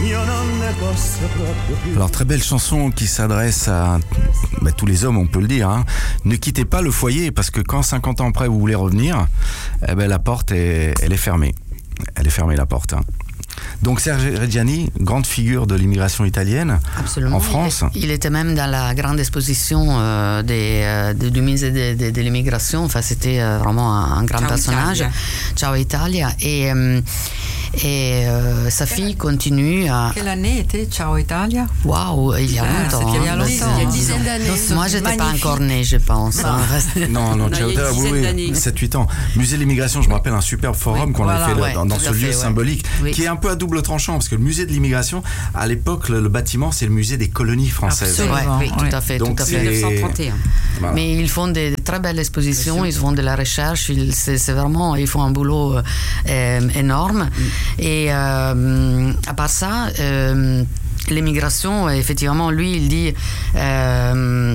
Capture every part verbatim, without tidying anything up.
Alors, très belle chanson qui s'adresse à bah, tous les hommes, on peut le dire. Hein. Ne quittez pas le foyer, parce que quand cinquante ans après vous voulez revenir, eh ben, la porte est, elle est fermée. Elle est fermée, la porte. Hein. Donc Serge Reggiani, grande figure de l'immigration italienne. Absolument. En France. Il, il était même dans la grande exposition euh, des, euh, du musée de, de, de l'immigration. Enfin, c'était euh, vraiment un, un grand Ciao personnage. Italia. Ciao Italia. Et, euh, et euh, sa fille continue à... Quelle année était Ciao Italia? Waouh, il y a Ah, longtemps. c'était il y a longtemps. Il y a une dizaine d'années. Moi, j'étais Magnifique. pas encore née, je pense. Hein. Non, non, Ciao il y a Italia, une oui, dizaine oui, d'années. sept huit ans. Musée de l'immigration, je me rappelle un superbe forum Oui, qu'on voilà, avait fait ouais, dans, dans tout ce à lieu fait, ouais. symbolique, Oui. qui est un peu à double tranchant, parce que le musée de l'immigration, à l'époque, le, le bâtiment, c'est le musée des colonies françaises. Absolument. Ouais, oui, Ouais. tout à fait, Donc, tout à c'est- fait. mille neuf cent trente et un. Voilà. Mais ils font des très belles expositions, ils font de la recherche, ils, c'est, c'est vraiment, ils font un boulot euh, énorme. Mm. Et euh, à part ça, euh, l'immigration, effectivement, lui, il dit... Euh,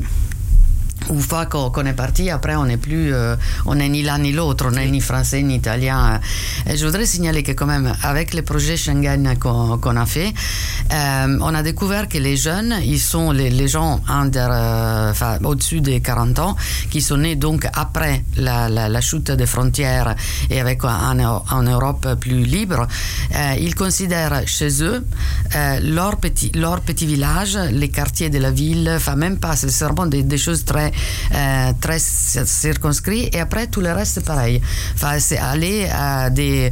une fois qu'on, qu'on est parti, après on n'est plus, euh, on n'est ni l'un ni l'autre, on n'est ni français ni italien. Et je voudrais signaler que quand même, avec les projets Schengen qu'on, qu'on a fait, euh, on a découvert que les jeunes, ils sont les, les gens under, euh, enfin, au-dessus des quarante ans, qui sont nés donc après la, la, la chute des frontières et avec un, un Europe plus libre, euh, ils considèrent chez eux euh, leur petit, leur petit village, les quartiers de la ville, enfin même pas, c'est vraiment des, des choses très Euh, très circonscrit, et après tout le reste c'est pareil. Enfin, c'est aller à des,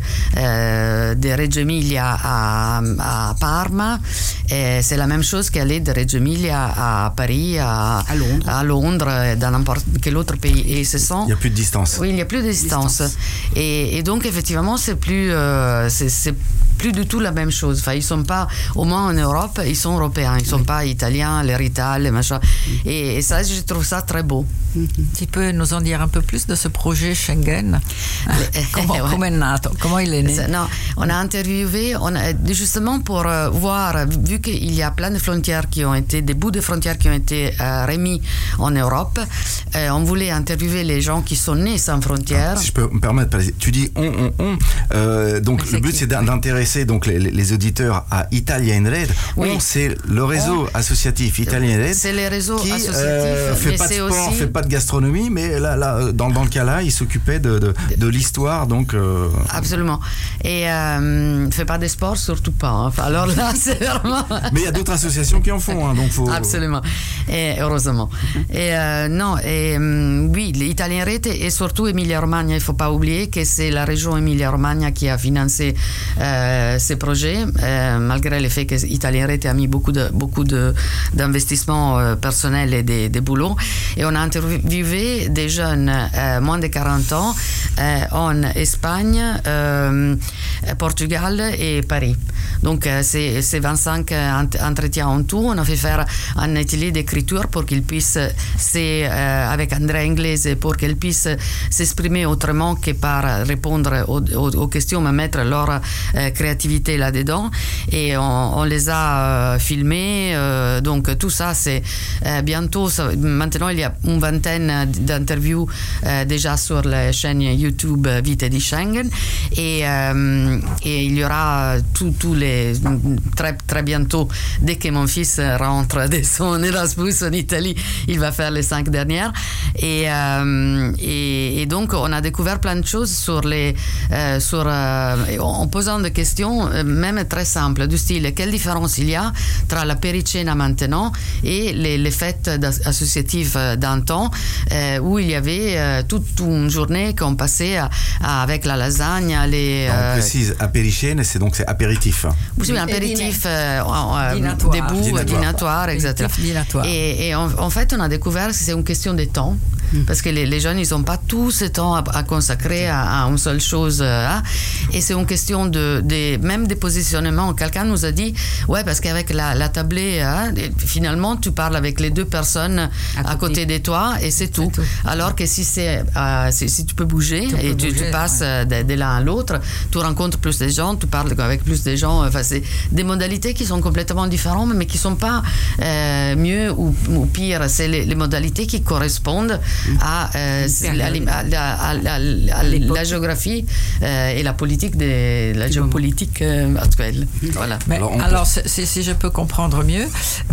euh, de Reggio Emilia à, à Parma, et c'est la même chose qu'aller de Reggio Emilia à Paris, à, À Londres. à Londres, dans n'importe quel autre pays. Et ce sont... Il n'y a plus de distance. Oui, il n'y a plus de distance. Distance. Et, et donc, effectivement, c'est plus, euh, c'est, c'est plus du tout la même chose. Enfin, ils sont pas, au moins en Europe, ils sont européens. Ils sont pas italiens, les Rital, les machins. Et, et ça, je trouve ça très beau. Tu peux nous en dire un peu plus de ce projet Schengen? Comment, Ouais. comment è nato? Comment il est né? C'est- Non, on a interviewé, on a, justement pour euh, voir, vu qu'il y a plein de frontières qui ont été, des bouts de frontières qui ont été euh, remis en Europe, euh, on voulait interviewer les gens qui sont nés sans frontières. Si je peux me permettre, tu dis on, on, on. Euh, donc Mais le but qui? c'est d'in- d'intéresser donc les, les auditeurs à Italia in Red. Oui. On, c'est le réseau associatif Italia in Red. C'est les réseaux qui associatifs, euh, fait mais pas de c'est sport, aussi... fait pas de gastronomie, mais là, là, dans, dans le cas-là, il s'occupait de, de, de l'histoire, donc. Euh... Absolument. Et euh, fait pas de sport, surtout pas. Hein. Enfin, alors là, c'est vraiment. Mais il y a d'autres associations qui en font, hein, donc faut. Absolument. Et heureusement. Et euh, non, et euh, oui, l'Italien Rete et surtout Emilia-Romagna, il faut pas oublier que c'est la région Emilia-Romagna qui a financé euh, ces projets, euh, malgré le fait que Italien Rete a mis beaucoup de beaucoup de d'investissements euh, personnels et des, des boulots. Et on a interviewé des jeunes euh, moins de quarante ans euh, en Espagne, euh, Portugal et Paris. Donc euh, c'est, c'est vingt-cinq ent- entretiens en tout. On a fait faire un atelier d'écriture pour qu'ils puissent, c'est euh, avec Andrea Inglese, pour qu'ils puissent s'exprimer autrement que par répondre aux, aux, aux questions, mais mettre leur euh, créativité là-dedans. Et on, on les a euh, filmés. Euh, donc tout ça, c'est euh, bientôt. Ça, maintenant, il y a une vingtaine d'interviews euh, déjà sur la chaîne YouTube Vite di Schengen. Et, euh, et il y aura tous les très très bientôt, dès que mon fils rentre de son Erasmus en Italie, il va faire les cinq dernières. Et, euh, et, et donc on a découvert plein de choses sur les, euh, sur, euh, en posant des questions, même très simples, du style quelle différence il y a tra la pericena maintenant et les, les fêtes associatives d'un temps euh, où il y avait euh, toute une journée qu'on passait à, à, avec la lasagne, les. On euh, précise apéricène, c'est donc c'est apéritif. Oui, un apéritif euh, euh, Dînatoire. debout, Dînatoire. dînatoire, et cetera. Dînatoire. Et, et en, en fait, on a découvert que c'est une question de temps. Parce que les, les jeunes, ils n'ont pas tout ce temps à, à consacrer à, à une seule chose. Hein. Et c'est une question de, de même des positionnements. Quelqu'un nous a dit, ouais, parce qu'avec la, la tablée, hein, finalement, tu parles avec les deux personnes à côté, à côté de toi et c'est, c'est tout. tout. Alors que si, c'est, euh, si, si tu peux bouger tu et peux tu, bouger, tu passes ouais. de, de l'un à l'autre, tu rencontres plus de gens, tu parles avec plus de gens. Enfin, c'est des modalités qui sont complètement différentes, mais qui ne sont pas euh, mieux ou, ou pire. C'est les, les modalités qui correspondent à, euh, la, à, la, à, la, à la géographie euh, et la politique de la géopolitique politique euh, actuelle. Voilà. Mais alors, peut... alors si, si je peux comprendre mieux,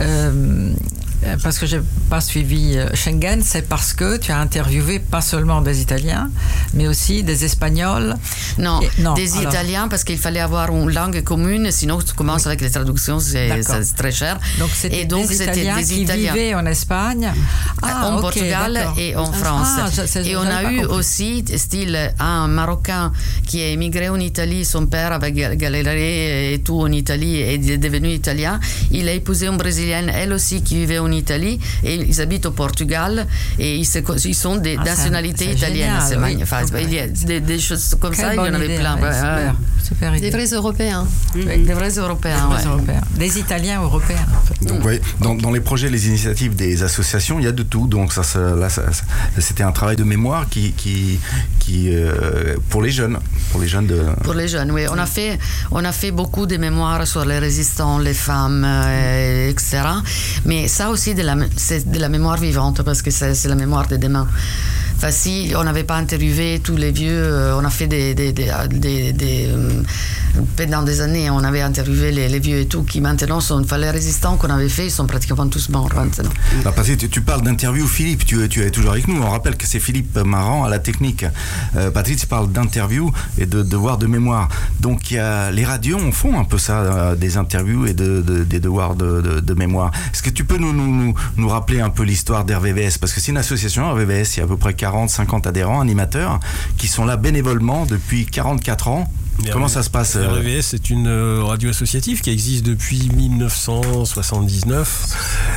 euh, parce que je n'ai pas suivi Schengen, c'est parce que tu as interviewé pas seulement des Italiens, mais aussi des Espagnols. Non, et, non des alors... Italiens, parce qu'il fallait avoir une langue commune, sinon tu commences oui. avec les traductions, c'est, c'est très cher. Donc c'était, et donc, des, c'était Italiens des Italiens qui vivaient en Espagne, ah, en okay, Portugal d'accord. et en France. Ah, je, je, et on a eu compris. aussi, style, un Marocain qui est émigré en Italie, son père avait galéré et tout en Italie et est devenu italien. Il a épousé une Brésilienne, elle aussi, qui vivait en Italie, et ils habitent au Portugal et ils, se, ils sont des ah, nationalités c'est, c'est italiennes. Génial, c'est oui. magnifique. Enfin, okay. Il y a des, des choses comme Quelle ça, il y en avait idée, plein. Ouais, super, super idée. Des vrais Européens. Mmh. Des vrais Européens, des, ouais. Européens. Des Italiens européens. En fait. Donc, mmh. ouais, dans, dans les projets, les initiatives des associations, il y a de tout. Donc ça, ça, là, ça, ça, c'était un travail de mémoire qui, qui, qui euh, pour les jeunes, pour les jeunes de. Pour les jeunes, oui. On a fait, on a fait beaucoup de mémoires sur les résistants, les femmes, euh, et cetera. Mais ça aussi, de la, c'est de la mémoire vivante parce que c'est, c'est la mémoire de demain. Enfin, si on n'avait pas interviewé tous les vieux, euh, on a fait des, des, des, des, des euh, pendant des années, on avait interviewé les, les vieux et tout, qui maintenant sont, enfin, les résistants qu'on avait fait, ils sont pratiquement tous morts maintenant. Non, parce que tu, tu parles d'interview, Philippe, tu, tu es toujours avec nous. On rappelle que c'est Philippe Marant à la technique. Euh, Patrice parle d'interview et de devoirs de mémoire. Donc, il y a, les radios en font un peu ça, euh, des interviews et de, de, des devoirs de, de, de mémoire. Est-ce que tu peux nous, nous, nous, nous rappeler un peu l'histoire d'R V V S? Parce que c'est une association, R V V S, il y a à peu près quarante, cinquante adhérents, animateurs, qui sont là bénévolement depuis quarante-quatre ans. Comment ça se passe? R V V S, c'est une radio associative qui existe depuis dix-neuf cent soixante-dix-neuf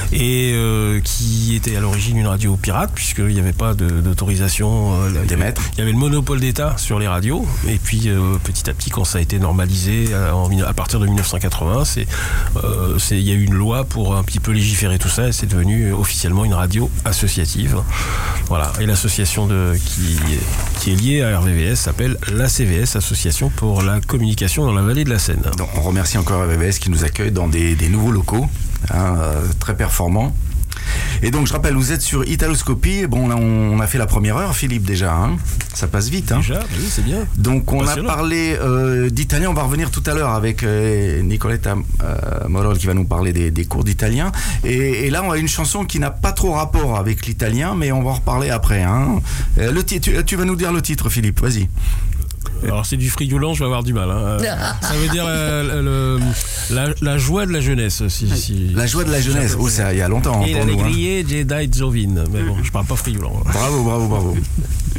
et euh, qui était à l'origine une radio pirate puisqu'il n'y avait pas de, d'autorisation euh, d'émettre. Il y avait le monopole d'État sur les radios et puis euh, petit à petit, quand ça a été normalisé euh, en, à partir de dix-neuf cent quatre-vingts, c'est, euh, c'est, il y a eu une loi pour un petit peu légiférer tout ça et c'est devenu officiellement une radio associative. Voilà. Et l'association de, qui, qui est liée à R V V S s'appelle l'A C V S, Association pour la communication dans la vallée de la Seine. Donc, on remercie encore R V V S qui nous accueille dans des, des nouveaux locaux, hein, euh, très performants. Et donc je rappelle, vous êtes sur Italoscopie. Bon, là on a fait la première heure, Philippe, déjà. Hein. Ça passe vite. Hein. Déjà, oui, c'est bien. Donc on a parlé euh, d'italien. On va revenir tout à l'heure avec euh, Nicoletta euh, Morol qui va nous parler des, des cours d'italien. Et, et là, on a une chanson qui n'a pas trop rapport avec l'italien, mais on va en reparler après. Hein. Euh, le titre, tu, tu vas nous dire le titre, Philippe. Vas-y. Alors c'est du frioulent, je vais avoir du mal. Hein. Ça veut dire euh, le, la, la joie de la jeunesse. Si, si, la joie de la jeunesse, oh, c'est il y a longtemps. Et l'allegria Jedi Jovin. Mais bon, je parle pas frioulent. Bravo, bravo, bravo.